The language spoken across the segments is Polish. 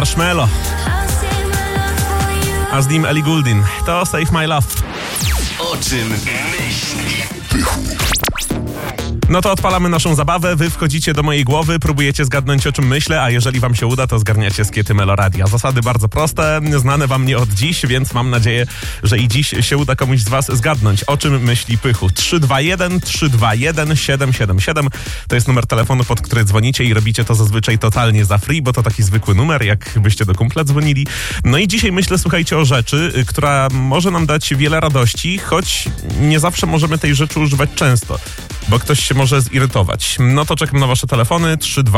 Marshmello. A z nim Ellie Goulding. To Save My Love. O czym myśli Pychu? No to odpalamy naszą zabawę, wy wchodzicie do mojej głowy, próbujecie zgadnąć, o czym myślę, a jeżeli wam się uda, to zgarniacie skiety Meloradia. Zasady bardzo proste, znane wam nie od dziś, więc mam nadzieję, że i dziś się uda komuś z was zgadnąć, o czym myśli Pychu. 321-321-777 to jest numer telefonu, pod który dzwonicie i robicie to zazwyczaj totalnie za free, bo to taki zwykły numer, jakbyście do kumpla dzwonili. No i dzisiaj myślę, słuchajcie, o rzeczy, która może nam dać wiele radości, choć nie zawsze możemy tej rzeczy używać często, bo ktoś się może zirytować. No to czekam na wasze telefony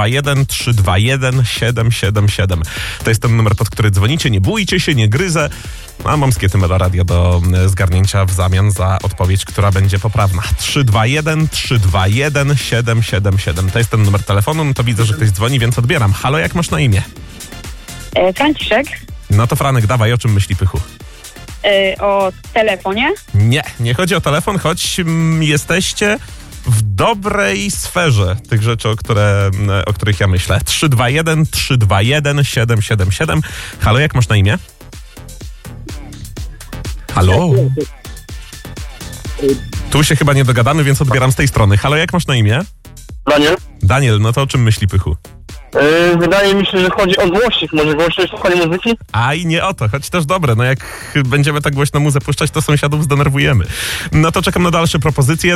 321-321-777. To jest ten numer, pod który dzwonicie. Nie bójcie się, nie gryzę. A mam skiety Meloradia do zgarnięcia w zamian za odpowiedź, która będzie poprawna. 321-321-777. To jest ten numer telefonu. No to widzę, że ktoś dzwoni, więc odbieram. Halo, jak masz na imię? Franciszek. No to Franek, dawaj, o czym myśli Pychu? O telefonie. Nie chodzi o telefon, choć jesteście w dobrej sferze tych rzeczy, o których ja myślę. 321-321-777. Halo, jak masz na imię? Halo? Tu się chyba nie dogadamy, więc odbieram z tej strony. Halo, jak masz na imię? Daniel? Daniel, no to o czym myśli Pychu? Wydaje mi się, że chodzi o głośnik. Może głośność słuchanie muzyki? Aj, nie o to, choć też dobre. No jak będziemy tak głośno muzę puszczać, to sąsiadów zdenerwujemy. No to czekam na dalsze propozycje.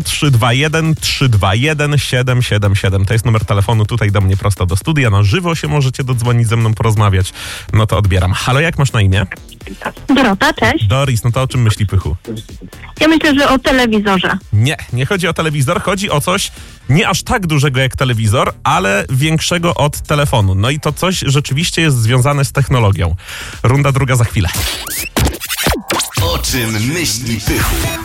321-321-777. To jest numer telefonu tutaj do mnie prosto do studia. Na żywo się możecie dodzwonić ze mną, porozmawiać. No to odbieram. Halo, jak masz na imię? Dorota, cześć. Doris, no to o czym myśli Pychu? Ja myślę, że o telewizorze. Nie chodzi o telewizor, chodzi o coś nie aż tak dużego jak telewizor, ale większego od telefonu. No i to coś rzeczywiście jest związane z technologią. Runda druga za chwilę. O czym myśli Pychu?